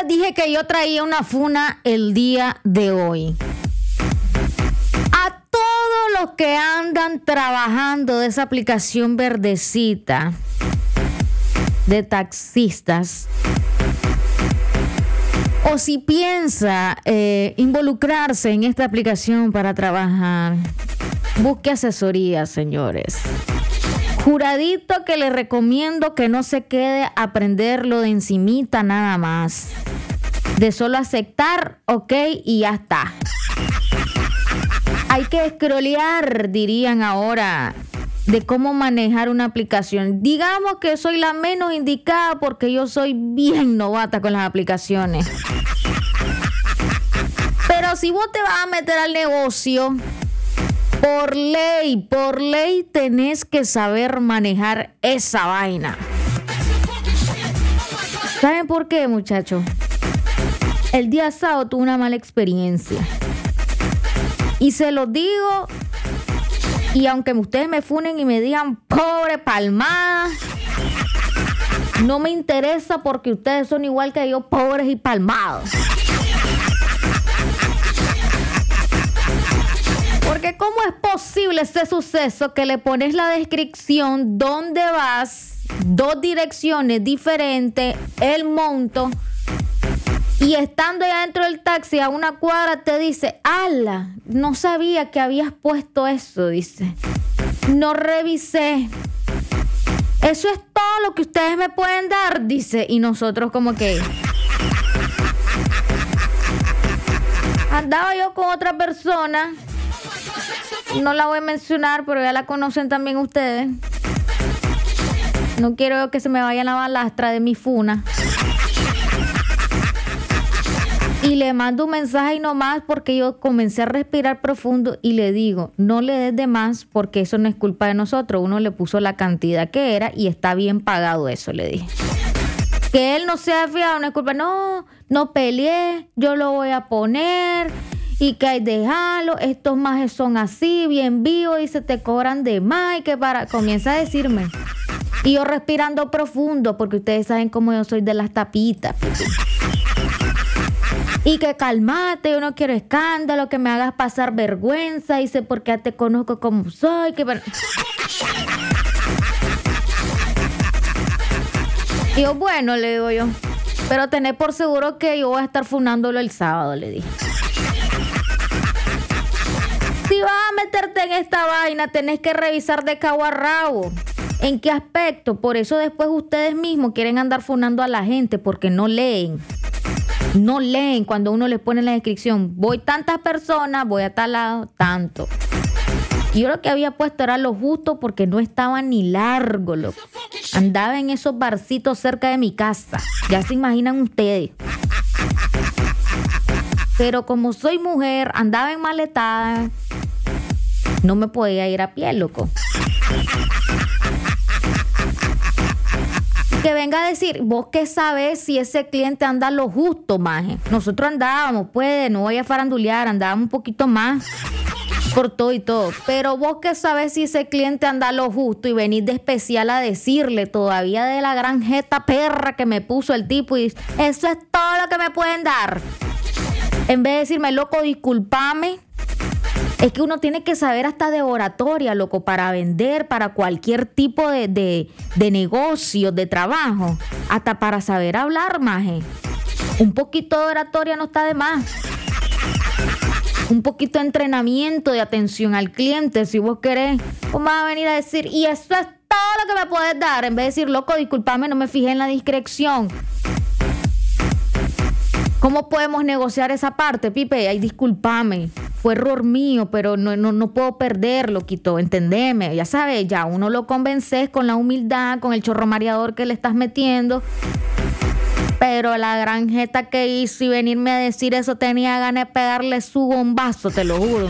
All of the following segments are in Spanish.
les dije que yo traía una funa el día de hoy. A todos los que andan trabajando de esa aplicación verdecita de taxistas, o si piensa involucrarse en esta aplicación para trabajar, busque asesoría, señores. Juradito que le recomiendo que no se quede a aprenderlo de encimita nada más. De solo aceptar, ok, y ya está. Hay que scrollear, dirían ahora, de cómo manejar una aplicación. Digamos que soy la menos indicada porque yo soy bien novata con las aplicaciones. Pero si vos te vas a meter al negocio, por ley tenés que saber manejar esa vaina. ¿Saben por qué, muchachos? El día sábado tuve una mala experiencia. Y se los digo, y aunque ustedes me funen y me digan pobre palmada, no me interesa porque ustedes son igual que yo, pobres y palmados. Porque ¿cómo es posible ese suceso que le pones la descripción, dónde vas, 2 direcciones diferentes, el monto, y estando ya dentro del taxi a una cuadra te dice, ala, no sabía que habías puesto eso, dice, no revisé, eso es todo lo que ustedes me pueden dar, dice, y nosotros como que... Andaba yo con otra persona, no la voy a mencionar, pero ya la conocen también ustedes. No quiero que se me vaya la balastra de mi funa. Y le mando un mensaje y no más porque yo comencé a respirar profundo y le digo, no le des de más porque eso no es culpa de nosotros. Uno le puso la cantidad que era y está bien pagado eso, le dije. Que él no sea fiado no es culpa. No peleé, yo lo voy a poner... Y que hay dejarlo, estos majes son así, bien vivos, y se te cobran de más, y que para... Comienza a decirme. Y yo respirando profundo, porque ustedes saben cómo yo soy de las tapitas. Y que calmate, yo no quiero escándalo, que me hagas pasar vergüenza, dice, porque ya te conozco como soy, que... Y yo, bueno, le digo yo, pero tenés por seguro que yo voy a estar funándolo el sábado, le dije. Si vas a meterte en esta vaina, tenés que revisar de cabo a rabo. ¿En qué aspecto? Por eso después ustedes mismos quieren andar funando a la gente porque no leen. No leen cuando uno les pone en la descripción. Voy tantas personas, voy a tal lado, tanto. Y yo lo que había puesto era lo justo porque no estaba ni largo, loco. Andaba en esos barcitos cerca de mi casa. Ya se imaginan ustedes. Pero como soy mujer, andaba en maletada, no me podía ir a pie, loco. Que venga a decir, vos qué sabés si ese cliente anda lo justo, maje. Nosotros andábamos, pues, no voy a farandulear, andábamos un poquito más por todo y todo. Pero vos qué sabés si ese cliente anda lo justo y venís de especial a decirle todavía de la gran jeta perra que me puso el tipo y dice, eso es todo lo que me pueden dar. En vez de decirme, loco, discúlpame, es que uno tiene que saber hasta de oratoria, loco, para vender, para cualquier tipo de negocio, de trabajo, hasta para saber hablar, maje. Un poquito de oratoria no está de más. Un poquito de entrenamiento, de atención al cliente, si vos querés, vos vas a venir a decir, y eso es todo lo que me puedes dar, en vez de decir, loco, discúlpame, no me fijé en la discreción. ¿Cómo podemos negociar esa parte, Pipe? Ay, discúlpame, fue error mío, pero no puedo perderlo, Quito, entendeme. Ya sabes, ya uno lo convences con la humildad, con el chorro mareador que le estás metiendo. Pero la gran jeta que hizo y venirme a decir eso, tenía ganas de pegarle su bombazo, te lo juro.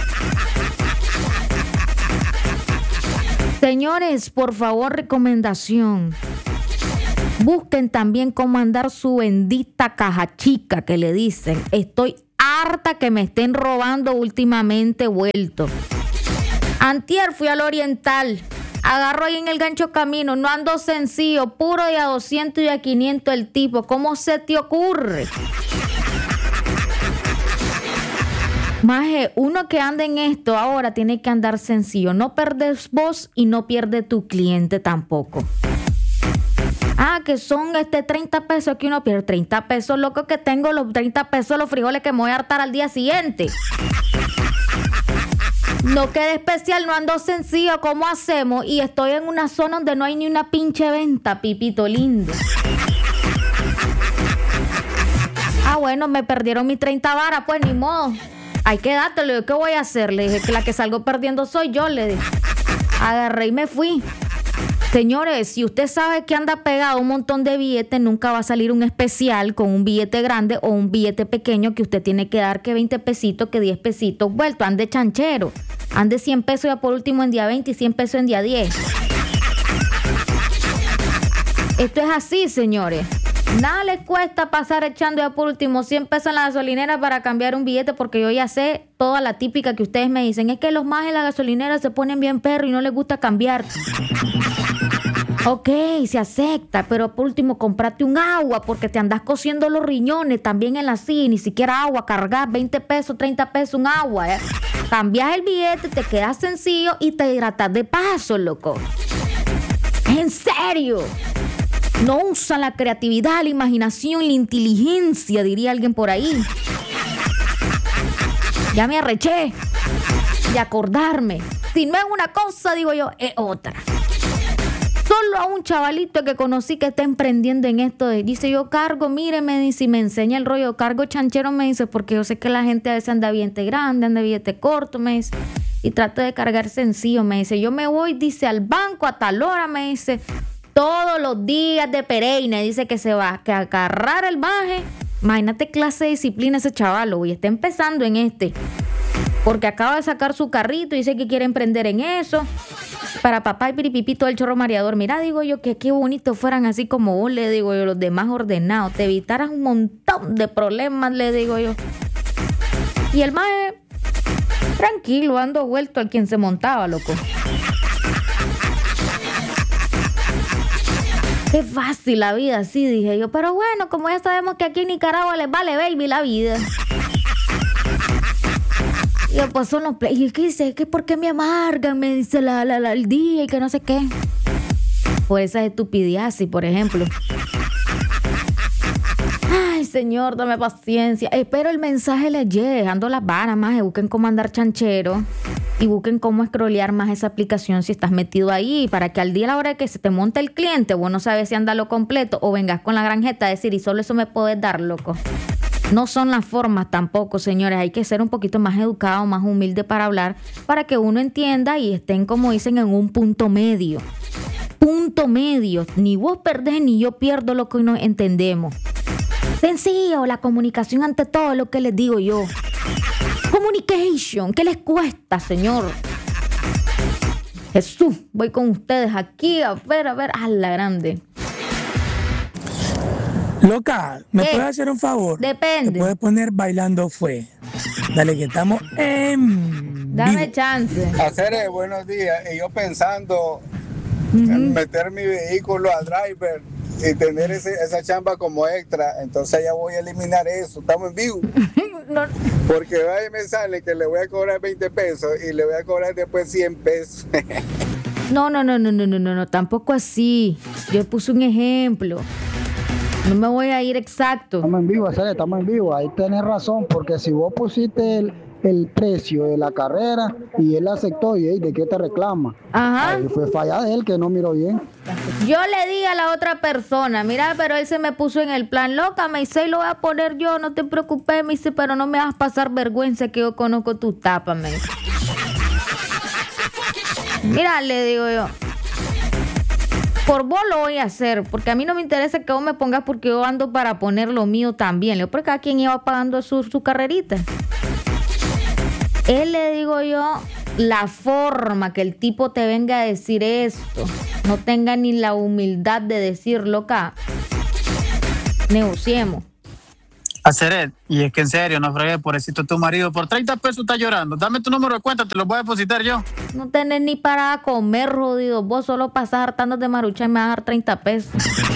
Señores, por favor, recomendación. Busquen también cómo andar su bendita caja chica que le dicen. Estoy harta que me estén robando últimamente vuelto. Antier fui al Oriental Agarro ahí en el gancho camino, no ando sencillo, puro de a 200 y a 500 el tipo. ¿Cómo se te ocurre? Maje, uno que anda en esto ahora tiene que andar sencillo. No perdes vos y no pierde tu cliente tampoco. Que son 30 pesos que uno pierde. 30 pesos, loco, que tengo los 30 pesos los frijoles que me voy a hartar al día siguiente. No quede especial, no ando sencillo. ¿Cómo hacemos? Y estoy en una zona donde no hay ni una pinche venta, pipito lindo. Bueno, me perdieron mis 30 varas, pues ni modo. Hay que dártelo. ¿Qué voy a hacer? Le dije que la que salgo perdiendo soy yo, le dije. Agarré y me fui. Señores, si usted sabe que anda pegado un montón de billetes, nunca va a salir un especial con un billete grande o un billete pequeño que usted tiene que dar que 20 pesitos, que 10 pesitos vuelto. Ande chanchero. Ande 100 pesos ya por último en día 20 y 100 pesos en día 10. Esto es así, señores. Nada les cuesta pasar echando ya por último 100 pesos en la gasolinera para cambiar un billete, porque yo ya sé toda la típica que ustedes me dicen. Es que los más en la gasolinera se ponen bien perro y no les gusta cambiar. Ok, se acepta, pero por último comprate un agua porque te andas cosiendo los riñones también en la silla, ni siquiera agua, cargas 20 pesos, 30 pesos un agua, Cambias el billete, te quedas sencillo y te hidratas de paso, loco. En serio. No usan la creatividad, la imaginación, la inteligencia, diría alguien por ahí. Ya me arreché de acordarme. Si no es una cosa, digo yo, es otra. Solo a un chavalito que conocí que está emprendiendo en esto. Dice, yo cargo, mire, me dice, y me enseña el rollo. Cargo chanchero, me dice, porque yo sé que la gente a veces anda billete grande, anda billete corto, me dice. Y trato de cargar sencillo, me dice. Yo me voy, dice, al banco a tal hora, me dice. Todos los días de Pereira, dice que se va a agarrar el baje. Imagínate clase de disciplina ese chavalo, y está empezando en porque acaba de sacar su carrito y dice que quiere emprender en eso. Para papá y piripipito del chorro mareador. Mira, digo yo, que qué bonito fueran así como vos, le digo yo, los demás ordenados. Te evitaras un montón de problemas, le digo yo. Y el maje, tranquilo, ando vuelto al quien se montaba, loco. Qué fácil la vida, sí, dije yo. Pero bueno, como ya sabemos que aquí en Nicaragua les vale baby la vida. Y yo, pues son los play. Y ¿qué dice? ¿Qué por qué me amargan? Me dice el día y que no sé qué. Por esa estupidez así, por ejemplo. Ay, señor, dame paciencia. Espero el mensaje les llegue. Dejando las varas más. Busquen cómo andar chanchero. Y busquen cómo scrollear más esa aplicación si estás metido ahí. Para que al día a la hora que se te monte el cliente, vos no sabes si anda lo completo. O vengas con la granjeta a decir, y solo eso me puedes dar, loco. No son las formas tampoco, señores. Hay que ser un poquito más educado, más humilde para hablar. Para que uno entienda y estén, como dicen, en un punto medio. Punto medio. Ni vos perdés ni yo pierdo lo que no entendemos. Sencillo, la comunicación ante todo, lo que les digo yo. Communication, ¿qué les cuesta, señor? Jesús, voy con ustedes aquí a ver, a la grande. Loca, ¿me puedes hacer un favor? Depende. ¿Te puedes poner Bailando Fue? Dale, que estamos en Dame vivo. chance. Hacer buenos días. Y yo pensando en meter mi vehículo al driver y tener esa chamba como extra. Entonces ya voy a eliminar eso. Estamos en vivo. No. Porque ahí me sale que le voy a cobrar 20 pesos y le voy a cobrar después 100 pesos. No, tampoco así. Yo puse un ejemplo. No me voy a ir exacto. Estamos en vivo, Cele, estamos en vivo. Ahí tenés razón, porque si vos pusiste el precio de la carrera y él aceptó, y ¿de qué te reclama? Ajá. Ahí fue falla de él, que no miró bien. Yo le di a la otra persona, mira, pero él se me puso en el plan, loca, me dice, y lo voy a poner yo, no te preocupes, me dice, pero no me hagas pasar vergüenza que yo conozco tu tapa, me dice. Mira, le digo yo, por vos lo voy a hacer, porque a mí no me interesa que vos me pongas porque yo ando para poner lo mío también. Le digo, porque cada quien iba pagando su carrerita. Él, le digo yo, la forma que el tipo te venga a decir esto, no tenga ni la humildad de decir, loca, negociemos. Hacer, y es que en serio, no fregué, pobrecito tu marido, por 30 pesos está llorando. Dame tu número de cuenta, te lo voy a depositar yo. No tenés ni para comer, jodido. Vos solo pasás hartando de marucha y me vas a dar 30 pesos.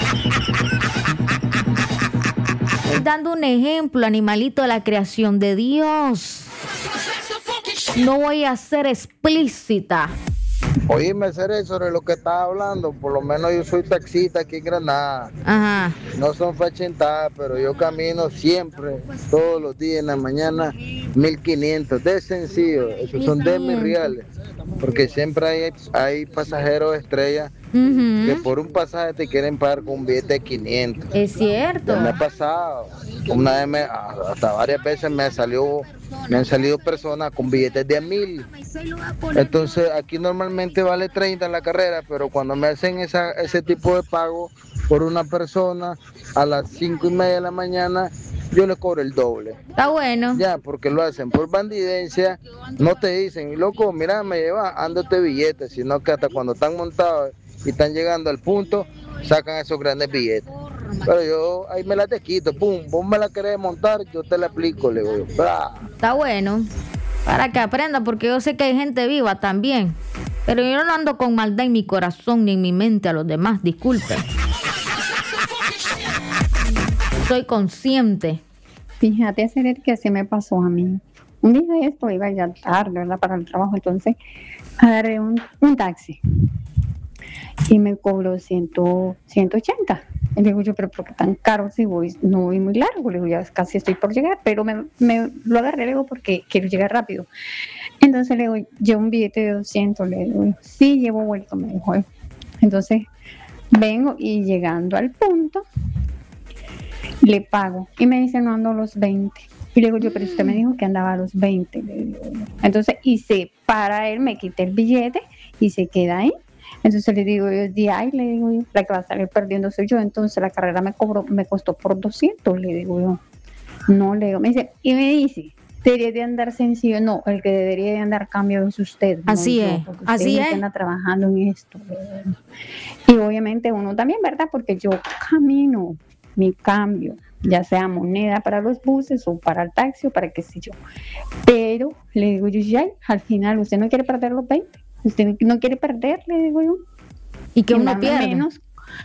Estoy dando un ejemplo, animalito de la creación de Dios. No voy a ser explícita. Oíme, Cere, sobre lo que estás hablando, por lo menos yo soy taxista aquí en Granada. Ajá. No son fachentadas, pero yo camino siempre, todos los días en la mañana, 1.500, de sencillo, esos son de mis reales, porque siempre hay pasajeros estrellas que por un pasaje te quieren pagar con un billete de 500. Es cierto. Ya me ha pasado, una vez hasta varias veces me han salido personas con billetes de 1.000. Entonces aquí normalmente vale 30 en la carrera, pero cuando me hacen ese tipo de pago por una persona a las 5:30 de la mañana, yo le cobro el doble. Está bueno. Ya, porque lo hacen por bandidencia, no te dicen, loco, mira, me lleva, ándate billetes, sino que hasta cuando están montados y están llegando al punto, sacan esos grandes billetes. Pero yo ahí me la te quito, pum, vos me la querés montar, yo te la aplico, le digo, ¡bra! Está bueno, para que aprenda, porque yo sé que hay gente viva también. Pero yo no ando con maldad en mi corazón ni en mi mente a los demás, disculpen. Soy consciente. Fíjate, hacer que así me pasó a mí. Un día de esto iba ya tarde, ¿verdad? Para el trabajo, entonces agarré un taxi y me cobró 180. Y le digo yo, pero ¿por qué tan caro si no voy muy largo? Le digo, ya casi estoy por llegar, pero me lo agarré, le digo, porque quiero llegar rápido. Entonces le digo, llevo un billete de 200, le digo, sí, llevo vuelto, me dijo. Entonces vengo y llegando al punto, le pago y me dice, no ando a los 20. Y le digo yo, pero usted me dijo que andaba a los 20. Le digo, entonces, y se para él, me quité el billete y se queda ahí. Entonces le digo yo, ay, le digo yo, la que va a salir perdiendo soy yo. Entonces la carrera me costó por 200, le digo yo. No, le digo, me dice, debería de andar sencillo. No, el que debería de andar cambio es usted. Así no es, yo, así es. Anda trabajando en esto. Y obviamente uno también, ¿verdad? Porque yo camino mi cambio, ya sea moneda para los buses o para el taxi o para qué sé yo. Pero le digo yo, ya, al final usted no quiere perder los 20. Usted no quiere perder, le digo yo. Y que uno pierde. Menos.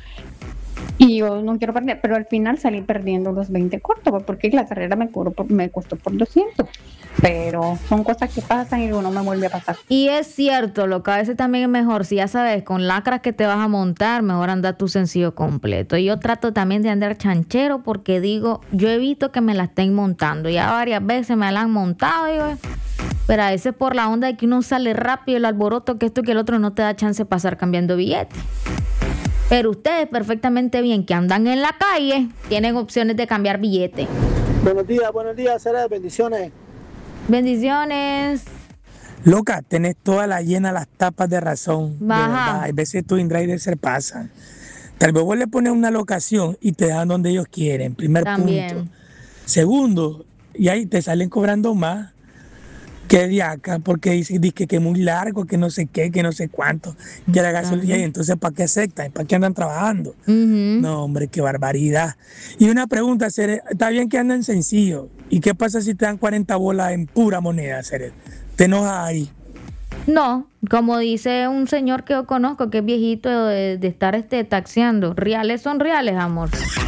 Y yo no quiero perder, pero al final salí perdiendo los 20 cortos, porque la carrera me costó por 200. Pero son cosas que pasan y uno me vuelve a pasar. Y es cierto, lo que a veces también es mejor, si ya sabes, con lacras que te vas a montar, mejor andar tu sencillo completo. Y yo trato también de andar chanchero porque digo, yo evito que me la estén montando. Ya varias veces me la han montado, digo, pero a veces por la onda de que uno sale rápido, el alboroto, que esto y que el otro, no te da chance de pasar cambiando billetes. Pero ustedes perfectamente bien que andan en la calle, tienen opciones de cambiar billetes. Buenos días, Sara, bendiciones. Bendiciones. Loca, tenés toda la llena las tapas de razón. Baja. De verdad, hay veces tus inriders se pasan. Tal vez vos le pones una locación y te dejan donde ellos quieren, primer También. punto. Segundo, y ahí te salen cobrando más que de acá, porque dice que es muy largo, que no sé qué, que no sé cuánto, que la gasolina, y entonces ¿para qué aceptan? ¿Para qué andan trabajando? No, hombre, qué barbaridad. Y una pregunta, Cere, está bien que andan sencillo, ¿y qué pasa si te dan 40 bolas en pura moneda, Cere? ¿Te enojas ahí? No, como dice un señor que yo conozco, que es viejito de estar taxiando, reales son reales, amor.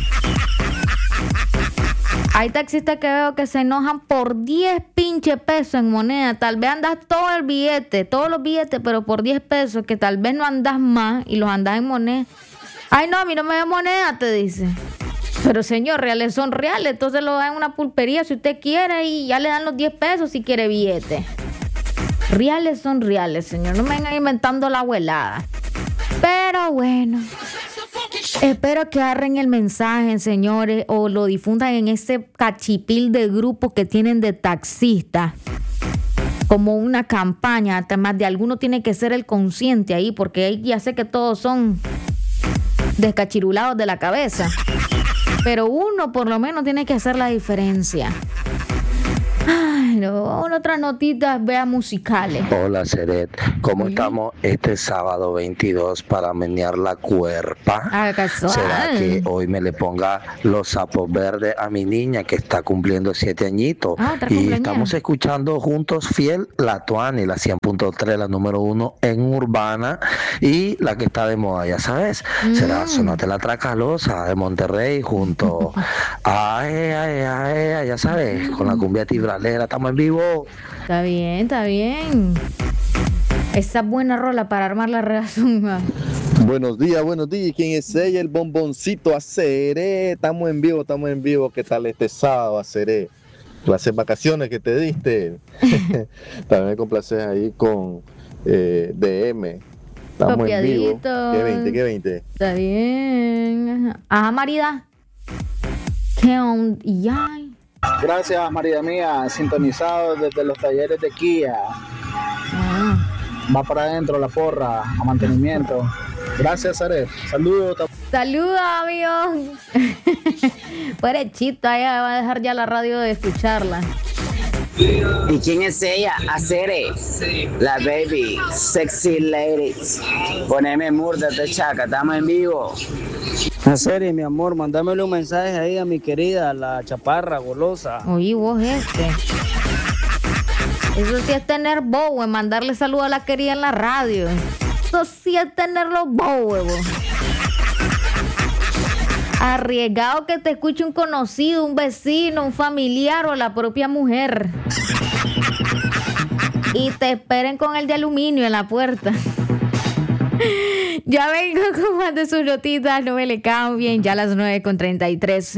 Hay taxistas que veo que se enojan por 10 pinche pesos en moneda. Tal vez andas todo el billete, todos los billetes, pero por 10 pesos, que tal vez no andas más y los andas en moneda. Ay, no, a mí no me da moneda, te dice. Pero señor, reales son reales, entonces lo dan en una pulpería si usted quiere y ya le dan los 10 pesos si quiere billete. Reales son reales, señor, no me vengan inventando la abuelada. Pero bueno, espero que agarren el mensaje, señores, o lo difundan en ese cachipil de grupos que tienen de taxistas, como una campaña. Además de alguno tiene que ser el consciente ahí, porque ahí ya sé que todos son descachirulados de la cabeza, pero uno por lo menos tiene que hacer la diferencia. Ay, Bueno, vamos a otras notitas, vea, musicales. Hola, Seret. ¿Cómo Hola. estamos este sábado 22 para menear la cuerpa? Ah, casual. ¿Será que hoy me le ponga los sapos verdes a mi niña que está cumpliendo 7 añitos? Ah, otra Y cumpleañera. estamos escuchando juntos fiel la Tuani, la 100.3, la número 1 en Urbana y la que está de moda, ya sabes. Será Sonate la Tracalosa de Monterrey junto a ya sabes, con la cumbia tibralera. Estamos en vivo. Está bien, está bien. Esa buena rola para armar la relación. Buenos días. ¿Quién es ella? El bomboncito Aceré. Estamos en vivo. ¿Qué tal este sábado, Aceré? Las vacaciones que te diste. También me complaces ahí con DM. Estamos en vivo. Copiaditos. ¿Qué 20? Está bien. Ajá, Marida. ¿Qué onda? Y ay. Gracias, María mía, sintonizado desde los talleres de Kia. Ah. Va para adentro la porra, a mantenimiento. Gracias, Seret. Saludos. Saludos, amigos. Pobrecito, ella va a dejar ya la radio de escucharla. ¿Y quién es ella? Acere, la baby, sexy ladies. Poneme murda de chaca, estamos en vivo. Acere, mi amor, mándamele un mensaje ahí a mi querida, la chaparra golosa. Oí vos Eso sí es tener bow, mandarle saludos a la querida en la radio. Eso sí es tenerlo bow, huevo. Arriesgado que te escuche un conocido, un vecino, un familiar o la propia mujer. Y te esperen con el de aluminio en la puerta. Ya vengo con más de sus notitas, no me le cambien, ya a las 9:33.